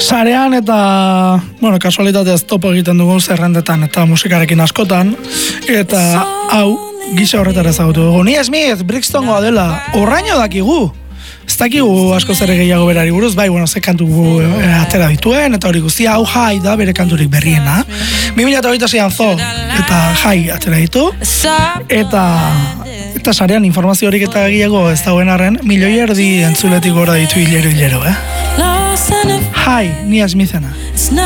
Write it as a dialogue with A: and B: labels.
A: Sarean eta, kasualitateaz topo egiten dugun zerrendetan eta musikarekin askotan, eta hau, gisa horretara ezagutu dugu. Nia Smith, Brixtongoa dela, horraino dakigu. Ez dakigu asko zer gehiago berari buruz, bai, ze kantu atera dituen, eta hori guztia, hau Jai da bere kanturik berriena. 2026an zo, eta Jai atera ditu, eta sarean informazio horik eta gehiago ez dagoen arren, 1,5 milioi entzuletik gora ditu hilero, Jai, Nia Smithena.